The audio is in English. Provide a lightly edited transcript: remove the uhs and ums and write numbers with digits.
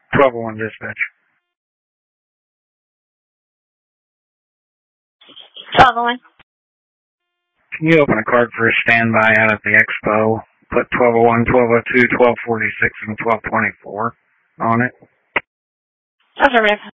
1201 dispatch. 1201. Can you open a card for a standby out at the expo? Put 1201, 1202, 1246, and 1224 on it. Affirmative.